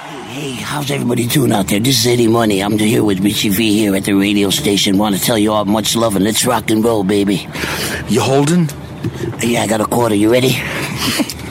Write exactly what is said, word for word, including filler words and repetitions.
Hey, how's everybody doing out there? This is Eddie Money. I'm here with Richie V here at the radio station. Want to tell you all much love and let's rock and roll, baby. You holding? Yeah, I got a quarter. You ready?